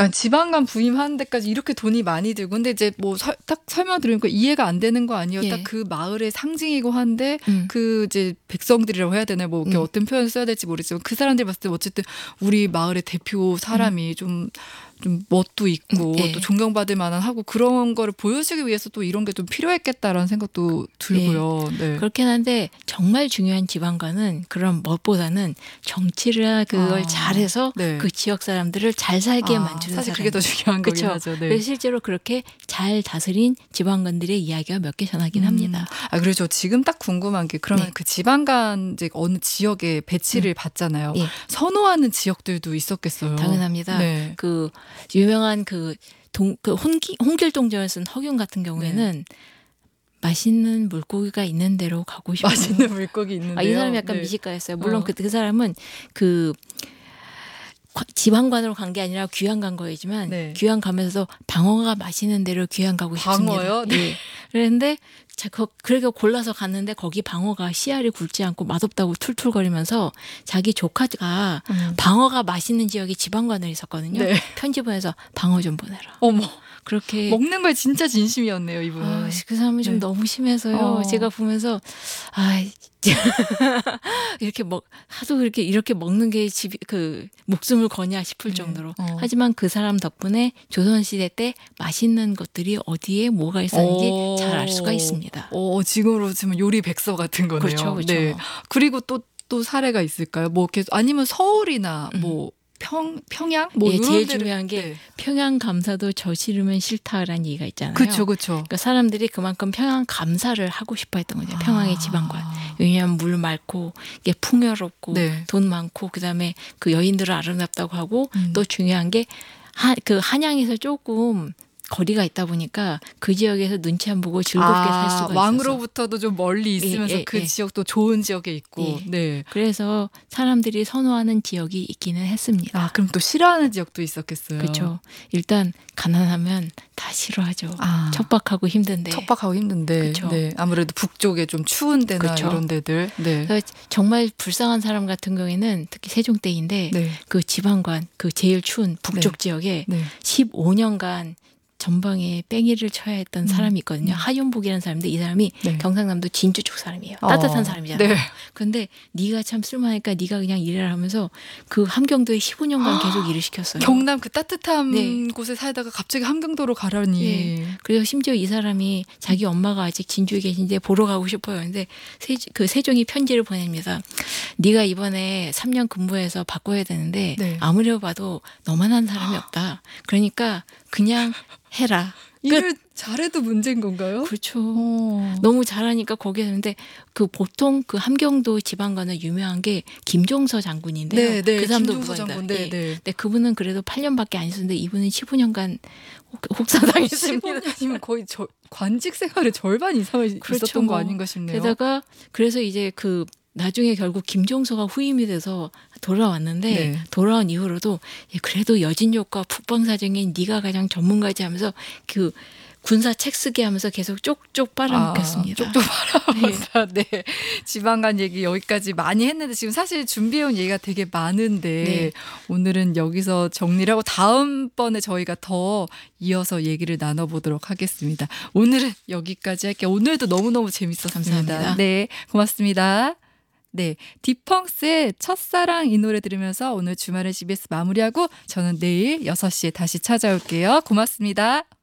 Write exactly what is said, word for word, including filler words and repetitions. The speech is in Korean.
그러니까 지방간 부임하는 데까지 이렇게 돈이 많이 들고 근데 이제 뭐 딱 설명 들으니까 이해가 안 되는 거 아니에요. 예. 딱 그 마을의 상징이고 한데 음. 그 이제 백성들이라고 해야 되나요? 뭐 이렇게 음. 어떤 표현을 써야 될지 모르겠지만 그 사람들이 봤을 때 어쨌든 우리 마을의 대표 사람이 음. 좀 좀 멋도 있고 예. 또 존경받을 만한 하고 그런 거를 보여주기 위해서 또 이런 게 좀 필요했겠다라는 생각도 들고요. 네. 그렇긴 한데 정말 중요한 지방관은 그런 멋보다는 정치를 그걸 아, 잘해서 네. 그 지역 사람들을 잘 살게 아, 만드는 사실 사람. 그게 더 중요한 거긴 그쵸? 하죠. 네. 그래서 실제로 그렇게 잘 다스린 지방관들의 이야기가 몇 개 전하긴 음. 합니다. 아, 그래서 지금 딱 궁금한 게 그러면 네. 그 지방간 이제 어느 지역에 배치를 음. 받잖아요. 예. 선호하는 지역들도 있었겠어요. 당연합니다. 네. 그 유명한 그, 동, 그 홍기, 홍길동전을 쓴 허균 같은 경우에는 맛있는 물고기가 있는 데로 가고 싶어요. 맛있는 물고기 있는데요. 아, 이 사람이 약간 네. 미식가였어요. 물론 어. 그, 그 사람은 그 과- 지방관으로 간 게 아니라 귀양 간 거이지만 네. 귀양 가면서 방어가 맛있는 데로 귀양 가고 싶습니다. 방어요? 네. 예. 그랬는데 자, 거, 그렇게 골라서 갔는데 거기 방어가 씨알이 굵지 않고 맛없다고 툴툴거리면서 자기 조카가 음. 방어가 맛있는 지역에 지방관을 있었거든요. 네. 편지 보내서 방어 좀 보내라. 어머. 그렇게 먹는 거에 진짜 진심이었네요, 이분은. 아, 그 사람은 좀 네. 너무 심해서요. 어. 제가 보면서 아 이렇게 먹 하도 이렇게 이렇게 먹는 게 집 그 목숨을 거냐 싶을 네. 정도로. 어. 하지만 그 사람 덕분에 조선 시대 때 맛있는 것들이 어디에 뭐가 있었는지 어. 잘 알 수가 있습니다. 어, 지금으로 치면 요리 백서 같은 거네요. 그렇죠, 그렇죠. 네. 그리고 또, 또 사례가 있을까요? 뭐 계속 아니면 서울이나 음. 뭐 평, 평양? 뭐 예, 이런 제일 데를- 중요한 게 네. 평양 감사도 저 싫으면 싫다라는 얘기가 있잖아요. 그쵸, 그쵸. 그러니까 사람들이 그만큼 평양 감사를 하고 싶어 했던 거죠. 평양의 지방관. 아. 왜냐하면 물 맑고 이게 풍요롭고 네. 돈 많고 그다음에 그 여인들은 아름답다고 하고 음. 또 중요한 게 그 한양에서 조금 거리가 있다 보니까 그 지역에서 눈치 안 보고 즐겁게 아, 살 수가 있어서 왕으로부터도 좀 멀리 있으면서 예, 예, 그 예. 지역도 좋은 지역에 있고. 예. 네. 그래서 사람들이 선호하는 지역이 있기는 했습니다. 아, 그럼 또 싫어하는 지역도 있었겠어요. 그렇죠. 일단 가난하면 다 싫어하죠. 아. 척박하고 힘든데. 척박하고 힘든데. 그쵸. 네. 아무래도 북쪽에 좀 추운 데나 그쵸. 이런 데들. 네. 그래서 정말 불쌍한 사람 같은 경우에는 특히 세종대인데 네. 그 지방관 그 제일 추운 북쪽 네. 지역에 네. 십오 년간 전방에 뺑이를 쳐야 했던 음. 사람이 있거든요. 음. 하윤복이라는 사람인데 이 사람이 네. 경상남도 진주 쪽 사람이에요. 어. 따뜻한 사람이잖아요. 네. 그런데 네가 참 쓸만하니까 네가 그냥 일해라 하면서 그 함경도에 십오 년간 계속 일을 시켰어요. 경남 그 따뜻한 네. 곳에 살다가 갑자기 함경도로 가라니. 예. 그래서 심지어 이 사람이 자기 엄마가 아직 진주에 계신데 보러 가고 싶어요. 근데 세, 그 세종이 편지를 보냅니다. 네가 이번에 삼 년 근무해서 바꿔야 되는데 네. 아무리 봐도 너만한 사람이 없다. 그러니까 그냥 해라. 일을 잘해도 문제인 건가요? 그렇죠. 어. 너무 잘하니까 거기에 있는데 그 보통 그 함경도 지방관은 유명한 게 김종서 장군인데요. 네, 네. 그 사람도 김종서 누구입니다. 장군. 네, 예. 네. 근데 그분은 그래도 팔 년밖에 안 있었는데 이분은 십오 년간 혹사당했습니다. 십오 년이면 거의 저, 관직 생활의 절반 이상을 그렇죠, 있었던 거 뭐. 아닌가 싶네요. 게다가 그래서 이제 그 나중에 결국 김종서가 후임이 돼서 돌아왔는데 네. 돌아온 이후로도 예, 그래도 여진족과 북방사정인 네가 가장 전문가지 하면서 그 군사 책 쓰게 하면서 계속 쪽쪽 빨아먹혔습니다. 아, 쪽쪽 빨아먹었다. 네. 지방간 얘기 여기까지 많이 했는데 지금 사실 준비해온 얘기가 되게 많은데 네. 오늘은 여기서 정리를 하고 다음번에 저희가 더 이어서 얘기를 나눠보도록 하겠습니다. 오늘은 여기까지 할게요. 오늘도 너무너무 재밌었습니다. 감사합니다. 네. 고맙습니다. 네, 디펑스의 첫사랑 이 노래 들으면서 오늘 주말의 씨비에스 마무리하고 저는 내일 여섯 시에 다시 찾아올게요. 고맙습니다.